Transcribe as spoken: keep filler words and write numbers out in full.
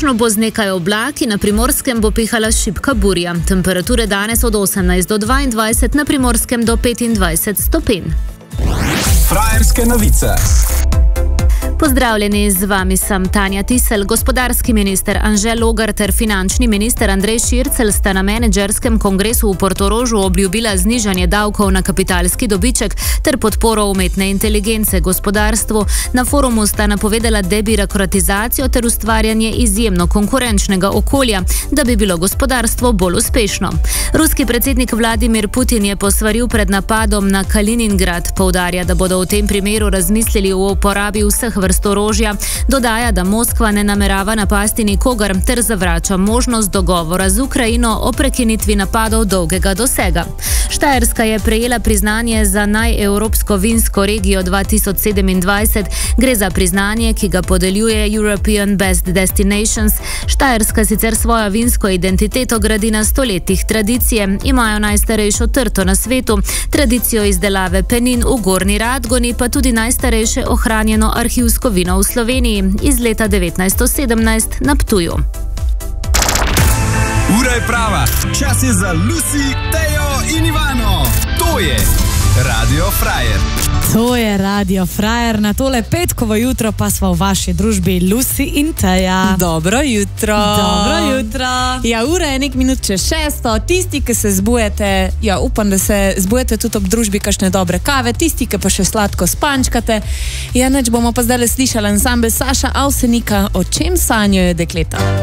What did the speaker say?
Oblačno bo z nekaj oblaki, na Primorskem bo pihala šibka burja. Temperature danes od osemnajst do dvaindvajset, na Primorskem do petindvajset stopinj. Frajerske novice. Pozdravljeni, z vami sem Tanja Tisel. Gospodarski minister Anže Logar ter finančni minister Andrej Šircelj sta na menedžerskem kongresu v Portorožu obljubila znižanje davkov na kapitalski dobiček ter podporo umetne inteligence gospodarstvu. Na forumu sta napovedala debirokratizacijo ter ustvarjanje izjemno konkurenčnega okolja, da bi bilo gospodarstvo bolj uspešno. Ruski predsednik Vladimir Putin je posvaril pred napadom na Kaliningrad. Poudarja, da bodo v tem primeru razmislili o uporabi vseh vrst orožja. Dodaja, da Moskva ne namerava napasti nikogar ter zavrača možnost dogovora z Ukrajino o prekinitvi napadov dolgega dosega. Štajerska je prejela priznanje za najevropsko vinsko regijo dva tisoč sedemindvajset. Gre za priznanje, ki ga podeljuje European Best Destinations. Štajerska sicer svojo vinsko identiteto gradi na stoletjih tradicije. Imajo najstarejšo trto na svetu, tradicijo izdelave penin v Gornji Radgoni, pa tudi najstarejše ohranjeno arhivsko vino v Sloveniji iz leta devetnajststo sedemnajst na Ptuju. Ura je prava, čas je za Lucy, Tejo in Ivano. To je Radio Frajer. To je Radio Frajer, na tole petkovo jutro pa smo v vaši družbi Lucy in Teja. Dobro jutro. Dobro jutro. Ja, ura je nek minut čez šesto. Tisti, ki se zbujete, ja, upam, da se zbujete tudi ob družbi kakšne dobre kave, tisti, ki pa še sladko spančkate. Ja, neč bomo pa zdaj slišali ansambel Saša Avsenika, O čem sanjajo dekleta.